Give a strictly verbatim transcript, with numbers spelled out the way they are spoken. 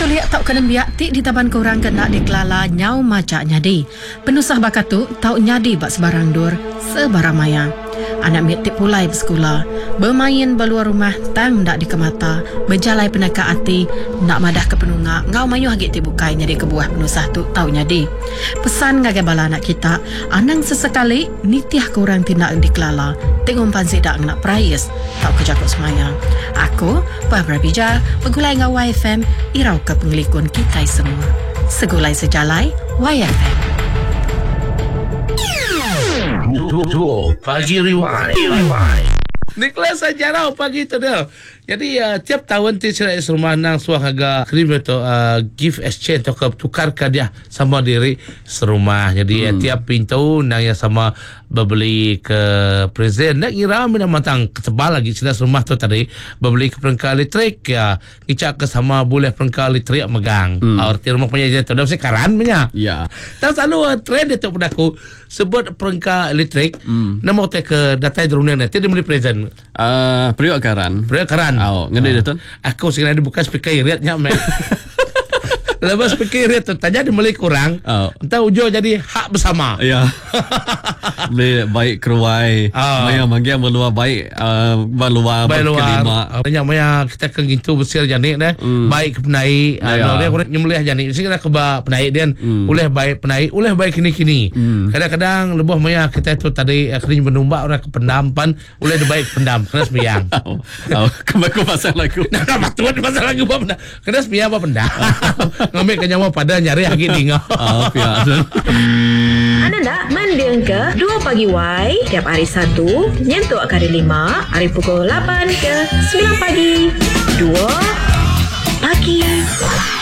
tuliak tau kena biak ti di taban korang kena dikelala nyau macak nyadi. Penusah bakatu tau nyadi bak sebarang dur sebarang maya. Anak mit tip pulai bersekolah, bermain beluar rumah tang dak dikemata, berjalai penaka hati, nak madah ke penungak, ngau mayu hagit ti bukai nyadi kebuah penusah tu tau nyadi. Pesan ngagai bala anak kita, anang sesekali nitiah korang tindak dikelala, tengok pansi dak nak prayes, tau kejakut semayang. Aku, Barbara Bija, begulai ngau Y F M, irau ke pengelikun kita semua. Segulai sejalai, Y F M. Duo Pagi Rewind. Nicholas Sajarau pagi tu dia. Jadi uh, tiap tahun ti saya rumah nang suah agak krim tu uh, gift exchange atau tukar dia sama diri serumah. Jadi hmm. uh, tiap pintu nang yang sama berbeli ke present. Nak kira mina matang ketebal lagi sila rumah tu tadi berbeli ke perangkat elektrik ya. Kicak ke sama boleh perangkat elektrik megang. Hmm. Arti rumah punya je tu dah sekaran punya. Ya. Tak selalu uh, trend itu pada aku sebut perangkat elektrik. Hmm. Nama kita ke data drone nanti dia beli present. Uh, periuk karan. Periuk karan. Oh, ngedi dia tu. Aku sekarang ada buka speaker iritnya mek. Lepas speaker irit tu tanya dia beli kurang. Oh. Entah ujung jadi hak bersama. Ya. Beli baik keruai. Oh. Maya manggia meluar baik uh, meluar kelima. Tanya maya kita ke gitu besir janik dah. Mm. Baik penai. Kalau dia kurang nyembelih janik. Mesti kita ke penai dia. Mm. Uleh baik penai, uleh baik kini-kini. Mm. Kadang-kadang lebih maya kita tu tadi akhirnya menumbak orang ke pendampan, uleh dia baik pendam kena sembiang. Oh. Oh, kemaku pasal lagu. Nah, betul pasal lagu apa pendam. Kena sembiang apa pendam. Ngambil kenyawa pada nyari lagi tinggal. Oh, biasa. Anda nak mendeng ke dua pagi Y tiap hari Sabtu nyentuk ke hari lima hari pukul lapan ke sembilan pagi. Dua pagi.